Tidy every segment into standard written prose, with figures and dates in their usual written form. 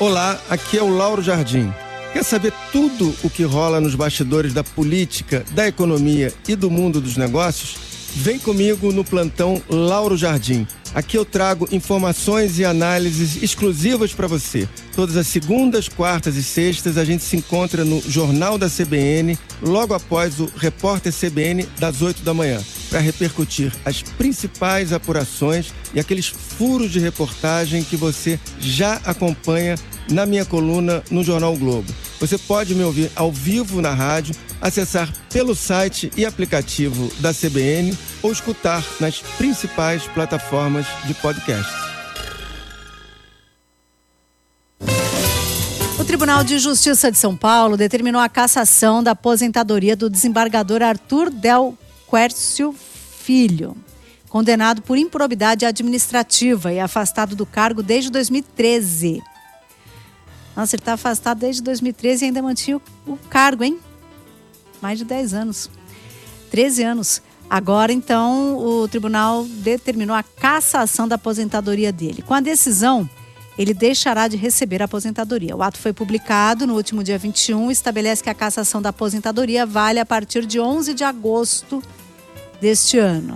Olá, aqui é o Lauro Jardim. Quer saber tudo o que rola nos bastidores da política, da economia e do mundo dos negócios? Vem comigo no plantão Lauro Jardim. Aqui eu trago informações e análises exclusivas para você. Todas as segundas, quartas e sextas a gente se encontra no Jornal da CBN, logo após o Repórter CBN das 8 da manhã, para repercutir as principais apurações e aqueles furos de reportagem que você já acompanha na minha coluna no Jornal Globo. Você pode me ouvir ao vivo na rádio, acessar pelo site e aplicativo da CBN ou escutar nas principais plataformas de podcast. O Tribunal de Justiça de São Paulo determinou a cassação da aposentadoria do desembargador Arthur Del Quercio Filho, condenado por improbidade administrativa e afastado do cargo desde 2013. Nossa, ele está afastado desde 2013 e ainda mantinha o cargo, hein? Mais de 10 anos. 13 anos. Agora, então, o tribunal determinou a cassação da aposentadoria dele. Com a decisão, ele deixará de receber a aposentadoria. O ato foi publicado no último dia 21 e estabelece que a cassação da aposentadoria vale a partir de 11 de agosto deste ano.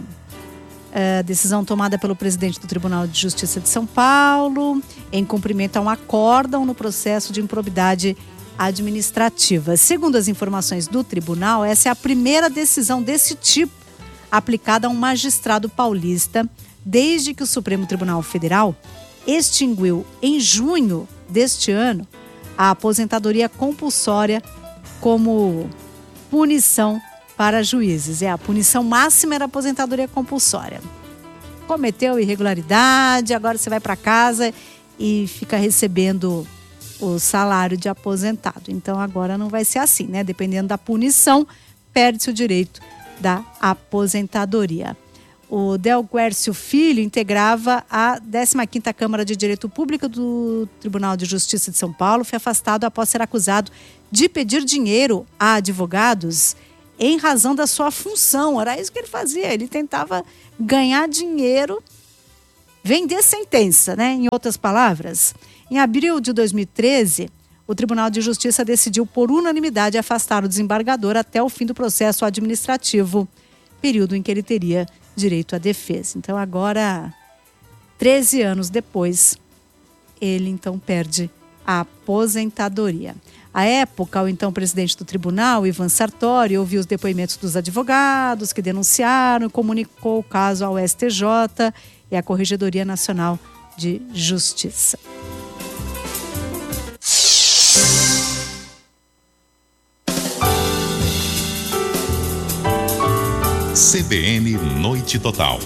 Decisão tomada pelo presidente do Tribunal de Justiça de São Paulo, em cumprimento a um acórdão no processo de improbidade administrativa. Segundo as informações do tribunal, essa é a primeira decisão desse tipo aplicada a um magistrado paulista desde que o Supremo Tribunal Federal extinguiu em junho deste ano a aposentadoria compulsória como punição para juízes. A punição máxima era a aposentadoria compulsória. Cometeu irregularidade, agora você vai para casa e fica recebendo o salário de aposentado. Então agora não vai ser assim, né? Dependendo da punição, perde-se o direito da aposentadoria. O Del Quercio Filho integrava a 15ª Câmara de Direito Público do Tribunal de Justiça de São Paulo. Foi afastado após ser acusado de pedir dinheiro a advogados em razão da sua função. Era isso que ele fazia. Ele tentava ganhar dinheiro, vender sentença, né? Em outras palavras. Em abril de 2013, o Tribunal de Justiça decidiu por unanimidade afastar o desembargador até o fim do processo administrativo, período em que ele teria direito à defesa. Então agora, 13 anos depois, ele então perde a aposentadoria. À época, o então presidente do tribunal, Ivan Sartori, ouviu os depoimentos dos advogados que denunciaram e comunicou o caso ao STJ e à Corregedoria Nacional de Justiça. CBN Noite Total.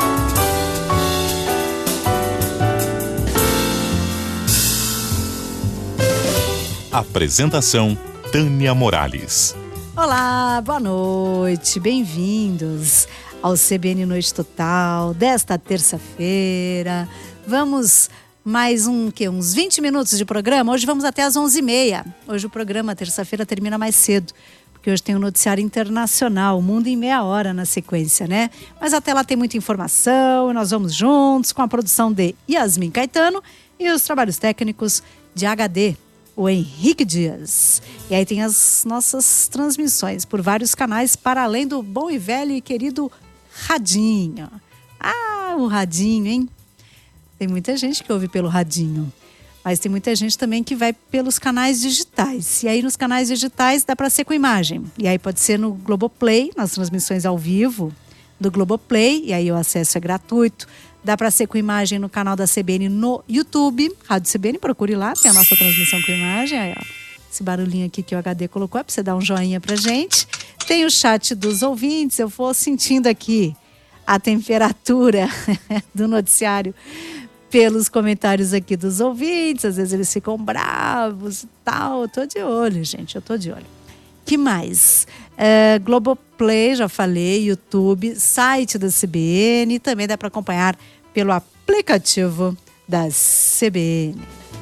Apresentação Tânia Morales. Olá, boa noite, bem-vindos ao CBN Noite Total desta terça-feira. Vamos mais uns 20 minutos de programa. Hoje vamos até às 11h30. Hoje o programa, terça-feira, termina mais cedo, porque hoje tem um noticiário internacional, o Mundo em Meia Hora na sequência, né? Mas até lá tem muita informação e nós vamos juntos com a produção de Yasmin Caetano e os trabalhos técnicos de HD, o Henrique Dias. E aí tem as nossas transmissões por vários canais, para além do bom e velho e querido Radinho. Ah, o Radinho, hein? Tem muita gente que ouve pelo Radinho, mas tem muita gente também que vai pelos canais digitais. E aí nos canais digitais dá para ser com imagem. E aí pode ser no Globoplay, nas transmissões ao vivo do Globoplay, e aí o acesso é gratuito. Dá para ser com imagem no canal da CBN no YouTube, Rádio CBN, procure lá, tem a nossa transmissão com imagem. Aí, ó, esse barulhinho aqui que o HD colocou, é para você dar um joinha pra gente. Tem o chat dos ouvintes, eu vou sentindo aqui a temperatura do noticiário pelos comentários aqui dos ouvintes, às vezes eles ficam bravos e tal. Eu tô de olho, gente, eu tô de olho. Que mais? Globoplay, já falei, YouTube, site da CBN, também dá para acompanhar pelo aplicativo da CBN.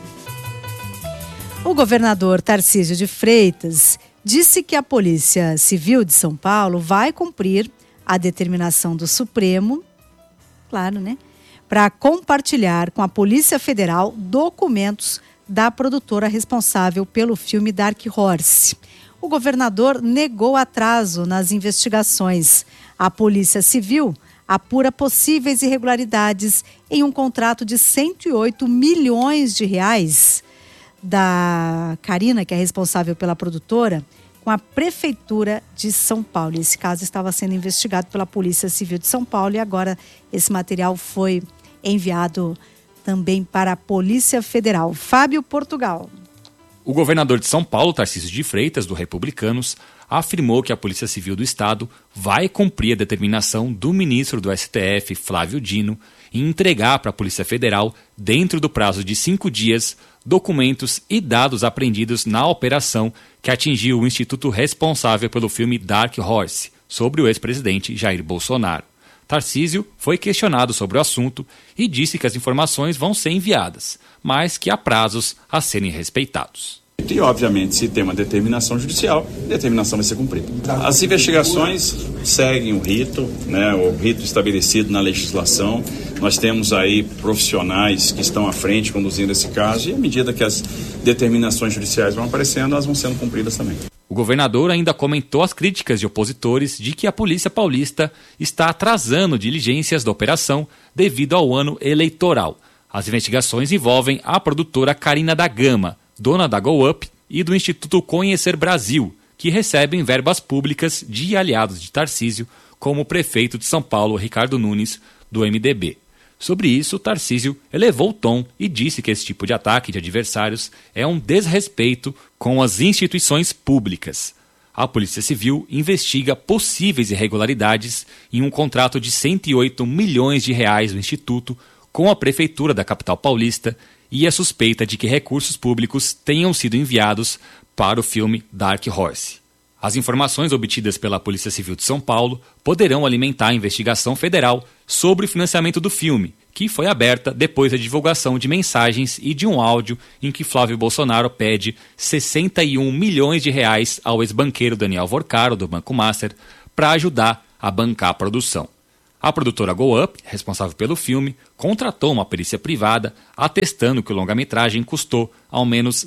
O governador Tarcísio de Freitas disse que a Polícia Civil de São Paulo vai cumprir a determinação do Supremo, claro, né, para compartilhar com a Polícia Federal documentos da produtora responsável pelo filme Dark Horse. O governador negou atraso nas investigações. A Polícia Civil apura possíveis irregularidades em um contrato de 108 milhões de reais da Carina, que é responsável pela produtora, com a Prefeitura de São Paulo. Esse caso estava sendo investigado pela Polícia Civil de São Paulo e agora esse material foi enviado também para a Polícia Federal. Fábio Portugal. O governador de São Paulo, Tarcísio de Freitas, do Republicanos, afirmou que a Polícia Civil do Estado vai cumprir a determinação do ministro do STF, Flávio Dino, em entregar para a Polícia Federal, dentro do prazo de 5 dias, documentos e dados apreendidos na operação que atingiu o instituto responsável pelo filme Dark Horse, sobre o ex-presidente Jair Bolsonaro. Tarcísio foi questionado sobre o assunto e disse que as informações vão ser enviadas, mas que há prazos a serem respeitados. E, obviamente, se tem uma determinação judicial, a determinação vai ser cumprida. As investigações seguem o rito estabelecido na legislação. Nós temos aí profissionais que estão à frente conduzindo esse caso e, à medida que as determinações judiciais vão aparecendo, elas vão sendo cumpridas também. O governador ainda comentou as críticas de opositores de que a Polícia Paulista está atrasando diligências da operação devido ao ano eleitoral. As investigações envolvem a produtora Carina da Gama, dona da Go Up e do Instituto Conhecer Brasil, que recebem verbas públicas de aliados de Tarcísio, como o prefeito de São Paulo, Ricardo Nunes, do MDB. Sobre isso, Tarcísio elevou o tom e disse que esse tipo de ataque de adversários é um desrespeito com as instituições públicas. A Polícia Civil investiga possíveis irregularidades em um contrato de 108 milhões de reais do Instituto com a Prefeitura da capital paulista e a suspeita de que recursos públicos tenham sido enviados para o filme Dark Horse. As informações obtidas pela Polícia Civil de São Paulo poderão alimentar a investigação federal sobre o financiamento do filme, que foi aberta depois da divulgação de mensagens e de um áudio em que Flávio Bolsonaro pede 61 milhões de reais ao ex-banqueiro Daniel Vorcaro, do Banco Master, para ajudar a bancar a produção. A produtora Go Up, responsável pelo filme, contratou uma perícia privada atestando que o longa-metragem custou ao menos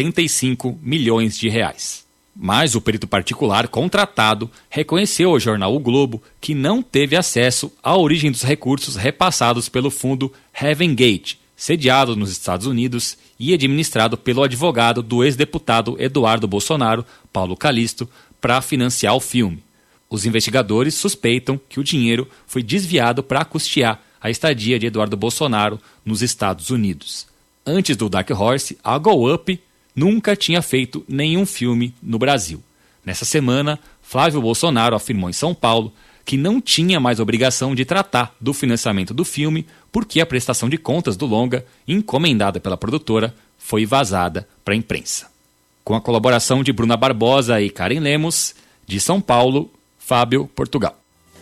75 milhões de reais. Mas o perito particular contratado reconheceu ao jornal O Globo que não teve acesso à origem dos recursos repassados pelo fundo Heaven Gate, sediado nos Estados Unidos e administrado pelo advogado do ex-deputado Eduardo Bolsonaro, Paulo Calixto, para financiar o filme. Os investigadores suspeitam que o dinheiro foi desviado para custear a estadia de Eduardo Bolsonaro nos Estados Unidos. Antes do Dark Horse, a Go Up nunca tinha feito nenhum filme no Brasil. Nessa semana, Flávio Bolsonaro afirmou em São Paulo que não tinha mais obrigação de tratar do financiamento do filme porque a prestação de contas do longa, encomendada pela produtora, foi vazada para a imprensa. Com a colaboração de Bruna Barbosa e Karen Lemos, de São Paulo, Fábio Portugal.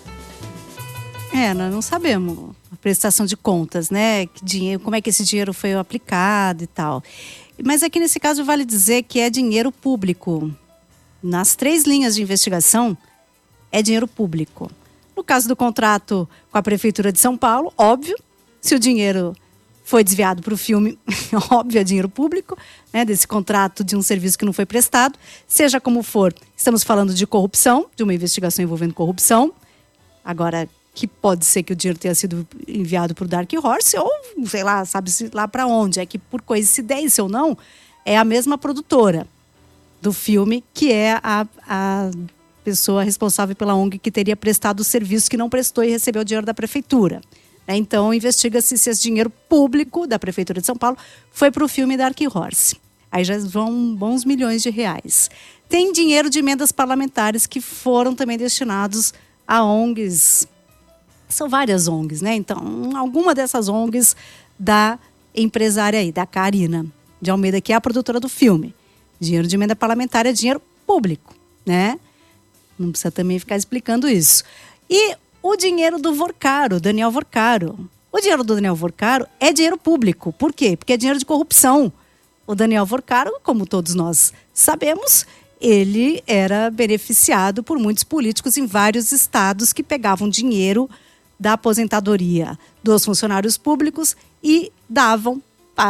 Nós não sabemos a prestação de contas, né? Como é que esse dinheiro foi aplicado e tal. Mas aqui nesse caso vale dizer que é dinheiro público. Nas 3 linhas de investigação, é dinheiro público. No caso do contrato com a Prefeitura de São Paulo, óbvio, se o dinheiro foi desviado para o filme, óbvio, é dinheiro público, né, desse contrato de um serviço que não foi prestado. Seja como for, estamos falando de corrupção, de uma investigação envolvendo corrupção. Agora, que pode ser que o dinheiro tenha sido enviado para o Dark Horse ou, sei lá, sabe-se lá para onde. É que, por coincidência ou não, é a mesma produtora do filme que é a pessoa responsável pela ONG que teria prestado o serviço que não prestou e recebeu o dinheiro da Prefeitura. Então, investiga-se se esse dinheiro público da Prefeitura de São Paulo foi para o filme Dark Horse. Aí já vão bons milhões de reais. Tem dinheiro de emendas parlamentares que foram também destinados a ONGs. São várias ONGs, né? Então, alguma dessas ONGs da empresária aí, da Carina de Almeida, que é a produtora do filme. Dinheiro de emenda parlamentar é dinheiro público, né? Não precisa também ficar explicando isso. E o dinheiro do Vorcaro, Daniel Vorcaro. O dinheiro do Daniel Vorcaro é dinheiro público. Por quê? Porque é dinheiro de corrupção. O Daniel Vorcaro, como todos nós sabemos, ele era beneficiado por muitos políticos em vários estados que pegavam dinheiro da aposentadoria dos funcionários públicos e davam para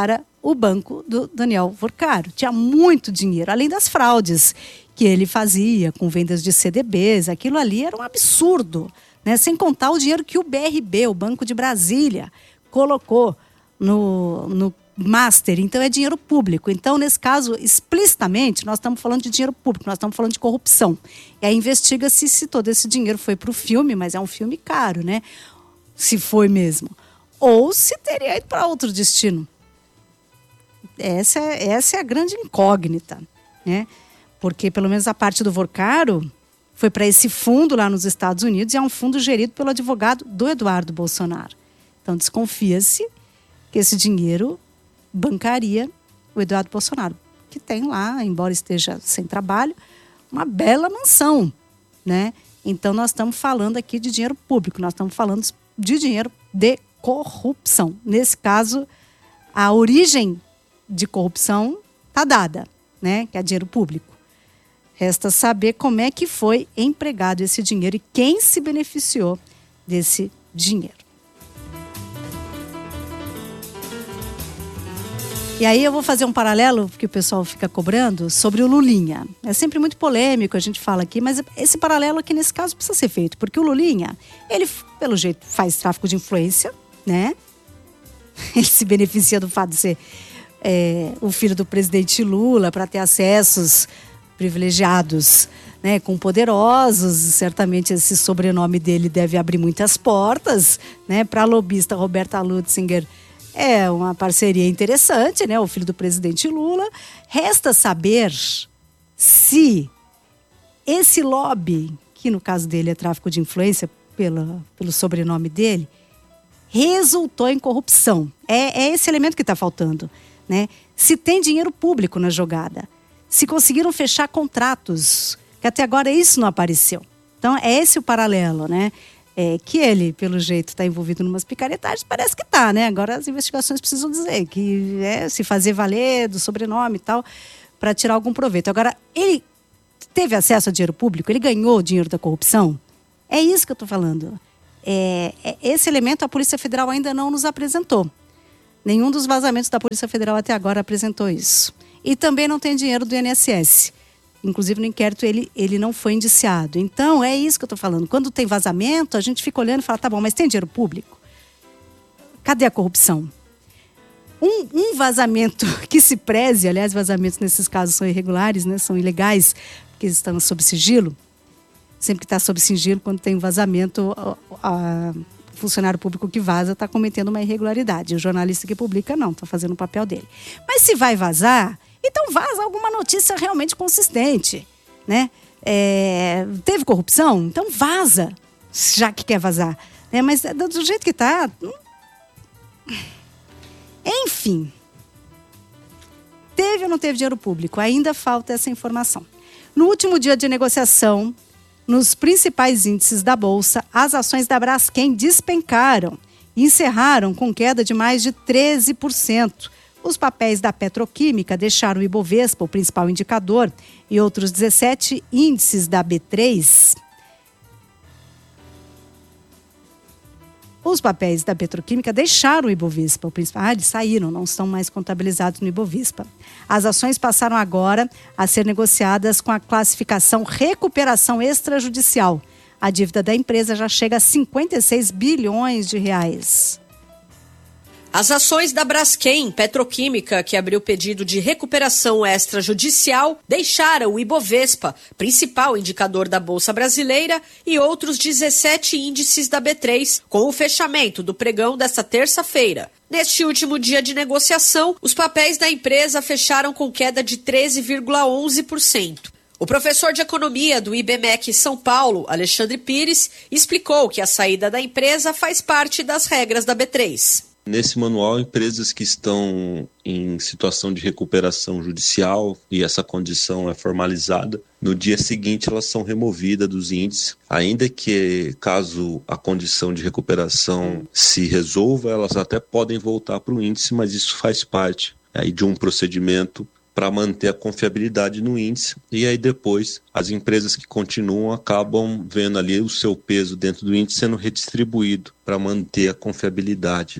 o banco do Daniel Vorcaro. Tinha muito dinheiro, além das fraudes que ele fazia com vendas de CDBs. Aquilo ali era um absurdo, né? Sem contar o dinheiro que o BRB, o Banco de Brasília, colocou no master. Então é dinheiro público. Então, nesse caso, explicitamente, nós estamos falando de dinheiro público, nós estamos falando de corrupção. E aí investiga-se se todo esse dinheiro foi para o filme, mas é um filme caro, né? Se foi mesmo. Ou se teria ido para outro destino. Essa é a grande incógnita, né? Porque pelo menos a parte do Vorcaro foi para esse fundo lá nos Estados Unidos, e é um fundo gerido pelo advogado do Eduardo Bolsonaro. Então desconfia-se que esse dinheiro bancaria o Eduardo Bolsonaro, que tem lá, embora esteja sem trabalho, uma bela mansão, né? Então nós estamos falando aqui de dinheiro público, nós estamos falando de dinheiro de corrupção. Nesse caso, a origem de corrupção está dada, né? Que é dinheiro público. Resta saber como é que foi empregado esse dinheiro e quem se beneficiou desse dinheiro. E aí eu vou fazer um paralelo, que o pessoal fica cobrando, sobre o Lulinha. É sempre muito polêmico, a gente fala aqui, mas esse paralelo aqui nesse caso precisa ser feito, porque o Lulinha, ele, pelo jeito, faz tráfico de influência, né? Ele se beneficia do fato de ser o filho do presidente Lula para ter acessos privilegiados, né, com poderosos. Certamente esse sobrenome dele deve abrir muitas portas, né, para a lobista Roberta Lutzinger. É uma parceria interessante, né, o filho do presidente Lula. Resta saber se esse lobby, que no caso dele é tráfico de influência pelo sobrenome dele, resultou em corrupção. É esse elemento que está faltando, né? Se tem dinheiro público na jogada, se conseguiram fechar contratos, que até agora isso não apareceu. Então é esse o paralelo, né? Que ele, pelo jeito, está envolvido em umas picaretagens, parece que está, né? Agora as investigações precisam dizer que se fazer valer do sobrenome e tal, para tirar algum proveito. Agora, ele teve acesso a dinheiro público? Ele ganhou o dinheiro da corrupção? É isso que eu estou falando. Esse elemento a Polícia Federal ainda não nos apresentou. Nenhum dos vazamentos da Polícia Federal até agora apresentou isso. E também não tem dinheiro do INSS. Inclusive, no inquérito, ele não foi indiciado. Então, é isso que eu estou falando. Quando tem vazamento, a gente fica olhando e fala, tá bom, mas tem dinheiro público? Cadê a corrupção? Um vazamento que se preze, aliás, vazamentos nesses casos são irregulares, né? São ilegais, porque estão sob sigilo. Sempre que está sob sigilo, quando tem um vazamento, o funcionário público que vaza está cometendo uma irregularidade. O jornalista que publica, não, está fazendo o papel dele. Mas se vai vazar, então vaza alguma notícia realmente consistente, né? Teve corrupção? Então vaza, já que quer vazar. Né? Mas do jeito que está... Enfim. Teve ou não teve dinheiro público? Ainda falta essa informação. No último dia de negociação, nos principais índices da Bolsa, as ações da Braskem despencaram e encerraram com queda de mais de 13%. Os papéis da Petroquímica deixaram o Ibovespa, o principal indicador, e outros 17 índices da B3. Os papéis da Petroquímica deixaram o Ibovespa, o principal. Eles saíram, não estão mais contabilizados no Ibovespa. As ações passaram agora a ser negociadas com a classificação recuperação extrajudicial. A dívida da empresa já chega a 56 bilhões de reais. As ações da Braskem Petroquímica, que abriu pedido de recuperação extrajudicial, deixaram o Ibovespa, principal indicador da Bolsa Brasileira, e outros 17 índices da B3, com o fechamento do pregão desta terça-feira. Neste último dia de negociação, os papéis da empresa fecharam com queda de 13,11%. O professor de economia do IBMEC São Paulo, Alexandre Pires, explicou que a saída da empresa faz parte das regras da B3. Nesse manual, empresas que estão em situação de recuperação judicial e essa condição é formalizada, no dia seguinte elas são removidas dos índices, ainda que caso a condição de recuperação se resolva, elas até podem voltar para o índice, mas isso faz parte aí de um procedimento para manter a confiabilidade no índice, e aí depois as empresas que continuam acabam vendo ali o seu peso dentro do índice sendo redistribuído para manter a confiabilidade.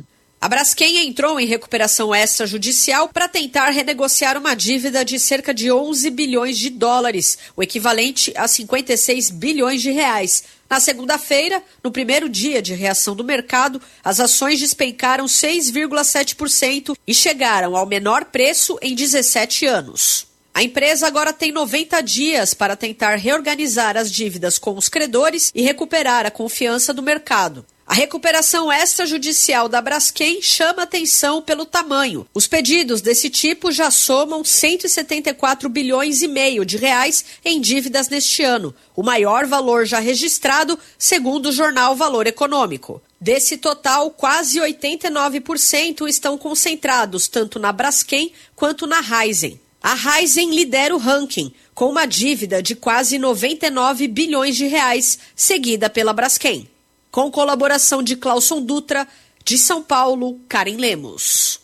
A Braskem entrou em recuperação extrajudicial para tentar renegociar uma dívida de cerca de 11 bilhões de dólares, o equivalente a 56 bilhões de reais. Na segunda-feira, no primeiro dia de reação do mercado, as ações despencaram 6,7% e chegaram ao menor preço em 17 anos. A empresa agora tem 90 dias para tentar reorganizar as dívidas com os credores e recuperar a confiança do mercado. A recuperação extrajudicial da Braskem chama atenção pelo tamanho. Os pedidos desse tipo já somam 174 bilhões e meio de reais em dívidas neste ano, o maior valor já registrado, segundo o jornal Valor Econômico. Desse total, quase 89% estão concentrados tanto na Braskem quanto na Raízen. A Raízen lidera o ranking, com uma dívida de quase 99 bilhões de reais, seguida pela Braskem. Com colaboração de Clauson Dutra, de São Paulo, Karen Lemos.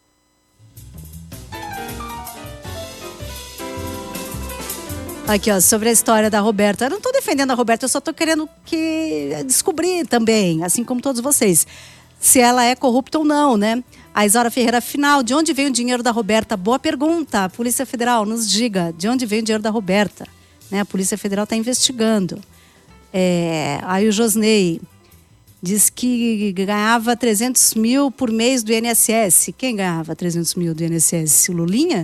Aqui, ó, sobre a história da Roberta. Eu não estou defendendo a Roberta, eu só estou querendo descobrir também, assim como todos vocês, se ela é corrupta ou não, né? A Isaura Ferreira, afinal, de onde veio o dinheiro da Roberta? Boa pergunta. A Polícia Federal, nos diga, de onde veio o dinheiro da Roberta? Né? A Polícia Federal está investigando. Aí o Josnei diz que ganhava 300 mil por mês do INSS. Quem ganhava 300 mil do INSS? O Lulinha?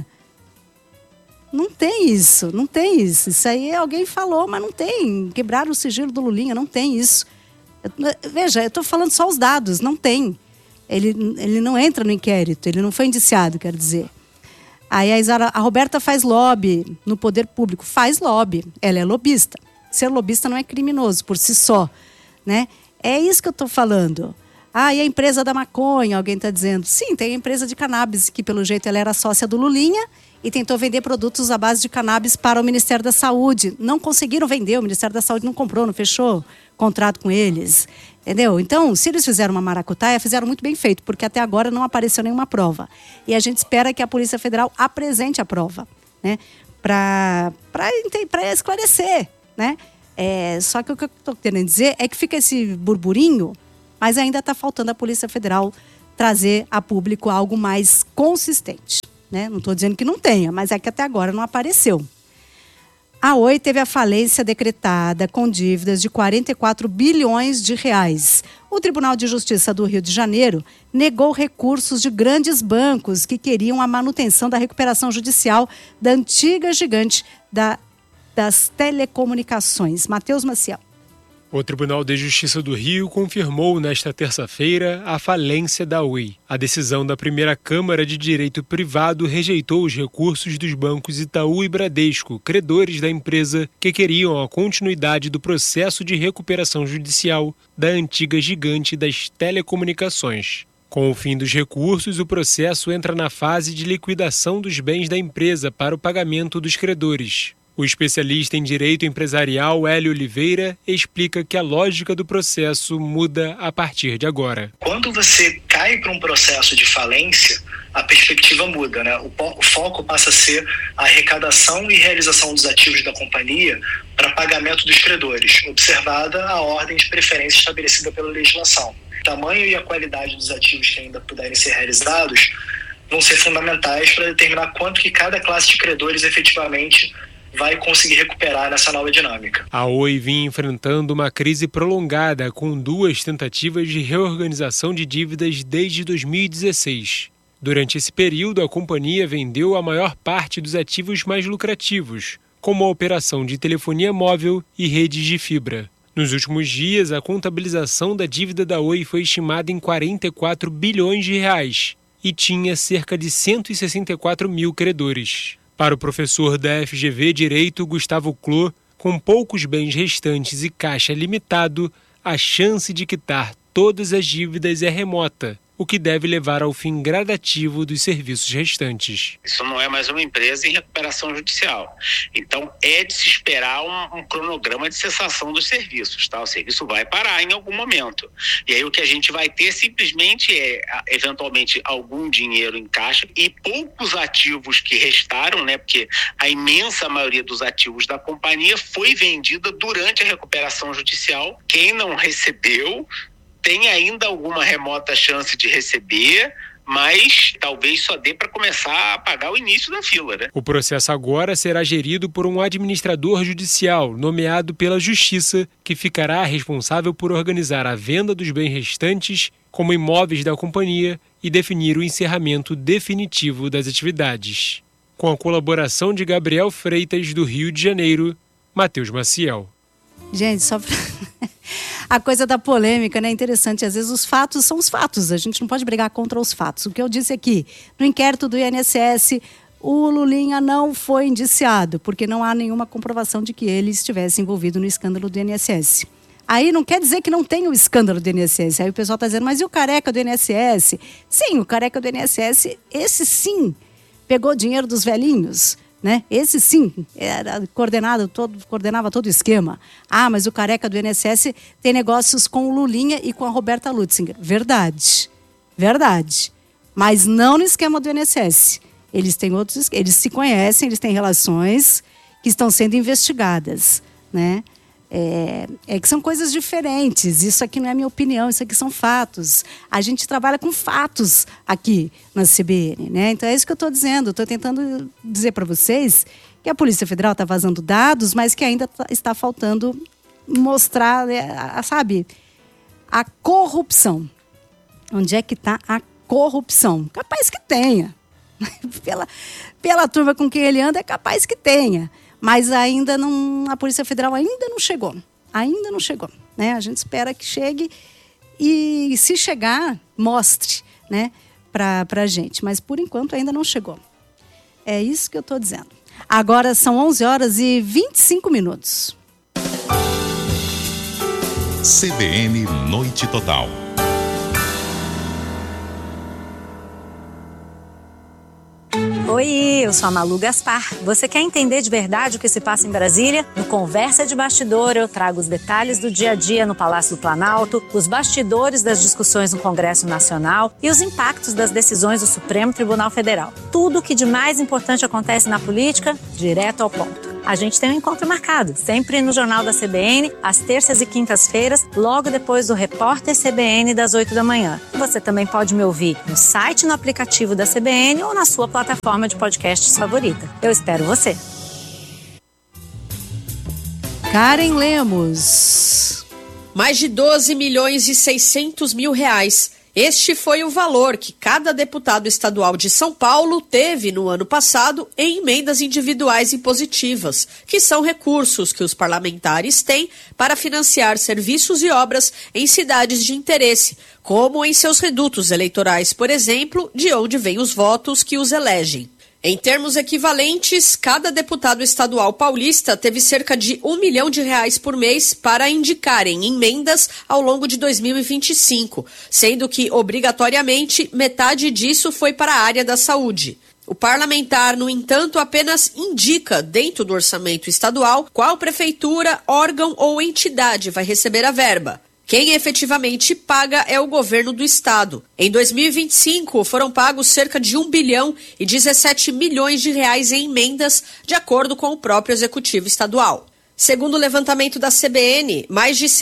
Não tem isso, não tem isso. Isso aí alguém falou, mas não tem. Quebraram o sigilo do Lulinha, não tem isso. Veja, eu estou falando só os dados, não tem. Ele não entra no inquérito, ele não foi indiciado, quer dizer. Aí a Roberta faz lobby no poder público, faz lobby, ela é lobista. Ser lobista não é criminoso por si só, né? É isso que eu estou falando. E a empresa da maconha, alguém está dizendo. Sim, tem a empresa de cannabis, que pelo jeito ela era sócia do Lulinha e tentou vender produtos à base de cannabis para o Ministério da Saúde. Não conseguiram vender, o Ministério da Saúde não comprou, não fechou contrato com eles. Entendeu? Então, se eles fizeram uma maracutaia, fizeram muito bem feito, porque até agora não apareceu nenhuma prova. E a gente espera que a Polícia Federal apresente a prova, né? Para esclarecer, né? Só que o que eu estou querendo dizer é que fica esse burburinho, mas ainda está faltando a Polícia Federal trazer a público algo mais consistente, né? Não estou dizendo que não tenha, mas é que até agora não apareceu. A Oi teve a falência decretada com dívidas de 44 bilhões de reais. O Tribunal de Justiça do Rio de Janeiro negou recursos de grandes bancos que queriam a manutenção da recuperação judicial da antiga gigante das telecomunicações. Matheus Maciel. O Tribunal de Justiça do Rio confirmou nesta terça-feira a falência da Oi. A decisão da primeira Câmara de Direito Privado rejeitou os recursos dos bancos Itaú e Bradesco, credores da empresa, que queriam a continuidade do processo de recuperação judicial da antiga gigante das telecomunicações. Com o fim dos recursos, o processo entra na fase de liquidação dos bens da empresa para o pagamento dos credores. O especialista em direito empresarial Hélio Oliveira explica que a lógica do processo muda a partir de agora. Quando você cai para um processo de falência, a perspectiva muda, né? O foco passa a ser a arrecadação e realização dos ativos da companhia para pagamento dos credores, observada a ordem de preferência estabelecida pela legislação. O tamanho e a qualidade dos ativos que ainda puderem ser realizados vão ser fundamentais para determinar quanto que cada classe de credores efetivamente vai conseguir recuperar nessa nova dinâmica. A Oi vinha enfrentando uma crise prolongada com 2 tentativas de reorganização de dívidas desde 2016. Durante esse período, a companhia vendeu a maior parte dos ativos mais lucrativos, como a operação de telefonia móvel e redes de fibra. Nos últimos dias, a contabilização da dívida da Oi foi estimada em 44 bilhões de reais e tinha cerca de 164 mil credores. Para o professor da FGV Direito, Gustavo Clô, com poucos bens restantes e caixa limitado, a chance de quitar todas as dívidas é remota, o que deve levar ao fim gradativo dos serviços restantes. Isso não é mais uma empresa em recuperação judicial. Então, é de se esperar um cronograma de cessação dos serviços, tá? O serviço vai parar em algum momento. E aí o que a gente vai ter simplesmente é, eventualmente, algum dinheiro em caixa e poucos ativos que restaram, né? Porque a imensa maioria dos ativos da companhia foi vendida durante a recuperação judicial. Quem não recebeu tem ainda alguma remota chance de receber, mas talvez só dê para começar a pagar o início da fila, né? O processo agora será gerido por um administrador judicial nomeado pela Justiça, que ficará responsável por organizar a venda dos bens restantes como imóveis da companhia e definir o encerramento definitivo das atividades. Com a colaboração de Gabriel Freitas, do Rio de Janeiro, Matheus Maciel. Gente, só pra... A coisa da polêmica, né? Interessante. Às vezes os fatos são os fatos. A gente não pode brigar contra os fatos. O que eu disse aqui, no inquérito do INSS, o Lulinha não foi indiciado, porque não há nenhuma comprovação de que ele estivesse envolvido no escândalo do INSS. Aí não quer dizer que não tem o escândalo do INSS. Aí o pessoal está dizendo, mas e o careca do INSS? Sim, o careca do INSS, esse sim, pegou dinheiro dos velhinhos. Né? Esse sim, coordenava todo o esquema. Ah, mas o careca do INSS tem negócios com o Lulinha e com a Roberta Lutzinger. Verdade. Mas não no esquema do INSS. Eles têm outros, eles se conhecem, eles têm relações que estão sendo investigadas. Né? É que são coisas diferentes. Isso aqui não é minha opinião, isso aqui são fatos. A gente trabalha com fatos aqui na CBN, né? Então é isso que eu estou dizendo. Estou tentando dizer para vocês que a Polícia Federal está vazando dados, mas que ainda está faltando mostrar, sabe, a corrupção. Onde é que está a corrupção? Capaz que tenha. Pela turma com quem ele anda, é capaz que tenha. Mas ainda não, a Polícia Federal ainda não chegou, né? A gente espera que chegue e, se chegar, mostre, né, para a gente. Mas, por enquanto, ainda não chegou. É isso que eu estou dizendo. Agora são 11h25. CBN Noite Total. Oi, eu sou a Malu Gaspar. Você quer entender de verdade o que se passa em Brasília? No Conversa de Bastidor, eu trago os detalhes do dia a dia no Palácio do Planalto, os bastidores das discussões no Congresso Nacional e os impactos das decisões do Supremo Tribunal Federal. Tudo o que de mais importante acontece na política, direto ao ponto. A gente tem um encontro marcado, sempre no Jornal da CBN, às terças e quintas-feiras, logo depois do Repórter CBN das 8 da manhã. Você também pode me ouvir no site, no aplicativo da CBN ou na sua plataforma de podcasts favorita. Eu espero você. Karen Lemos. Mais de 12.600.000 reais. Este foi o valor que cada deputado estadual de São Paulo teve no ano passado em emendas individuais impositivas, que são recursos que os parlamentares têm para financiar serviços e obras em cidades de interesse, como em seus redutos eleitorais, por exemplo, de onde vêm os votos que os elegem. Em termos equivalentes, cada deputado estadual paulista teve cerca de R$1 milhão por mês para indicar em emendas ao longo de 2025, sendo que, obrigatoriamente, metade disso foi para a área da saúde. O parlamentar, no entanto, apenas indica, dentro do orçamento estadual, qual prefeitura, órgão ou entidade vai receber a verba. Quem efetivamente paga é o governo do estado. Em 2025, foram pagos cerca de R$1 bilhão e 17 milhões de reais em emendas, de acordo com o próprio executivo estadual. Segundo o levantamento da CBN, mais de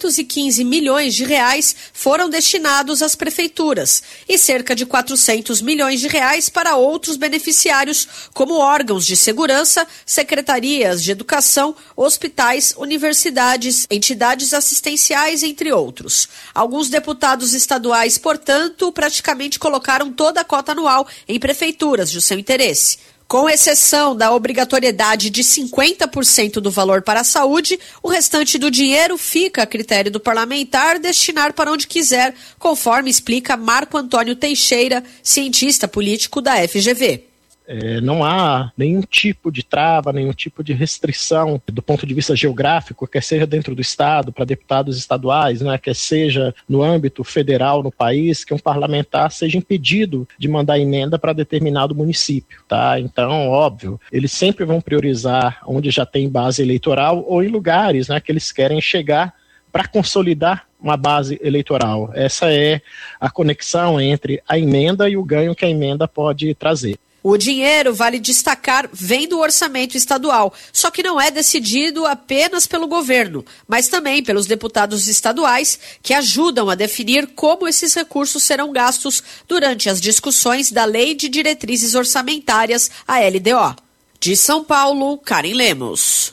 615 milhões de reais foram destinados às prefeituras e cerca de 400 milhões de reais para outros beneficiários, como órgãos de segurança, secretarias de educação, hospitais, universidades, entidades assistenciais, entre outros. Alguns deputados estaduais, portanto, praticamente colocaram toda a cota anual em prefeituras de seu interesse. Com exceção da obrigatoriedade de 50% do valor para a saúde, o restante do dinheiro fica a critério do parlamentar destinar para onde quiser, conforme explica Marco Antônio Teixeira, cientista político da FGV. Não há nenhum tipo de trava, nenhum tipo de restrição do ponto de vista geográfico, quer seja dentro do Estado, para deputados estaduais, né, quer seja no âmbito federal no país, que um parlamentar seja impedido de mandar emenda para determinado município. Tá? Então, óbvio, eles sempre vão priorizar onde já tem base eleitoral ou em lugares, né, que eles querem chegar para consolidar uma base eleitoral. Essa é a conexão entre a emenda e o ganho que a emenda pode trazer. O dinheiro, vale destacar, vem do orçamento estadual, só que não é decidido apenas pelo governo, mas também pelos deputados estaduais, que ajudam a definir como esses recursos serão gastos durante as discussões da Lei de Diretrizes Orçamentárias, a LDO. De São Paulo, Karen Lemos.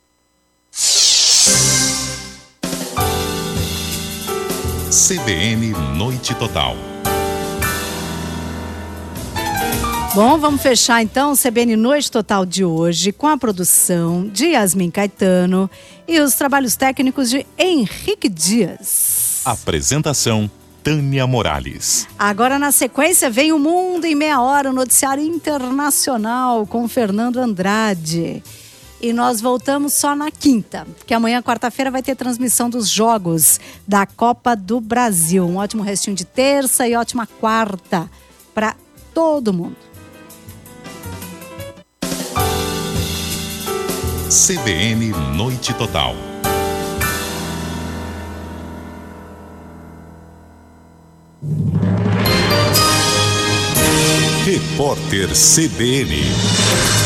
CBN Noite Total. Bom, vamos fechar então o CBN Noite Total de hoje com a produção de Yasmin Caetano e os trabalhos técnicos de Henrique Dias. Apresentação: Tânia Morales. Agora na sequência vem o Mundo em Meia Hora, o noticiário internacional com Fernando Andrade. E nós voltamos só na quinta, porque amanhã, quarta-feira, vai ter transmissão dos jogos da Copa do Brasil. Um ótimo restinho de terça e ótima quarta para todo mundo. CBN Noite Total. Repórter CBN.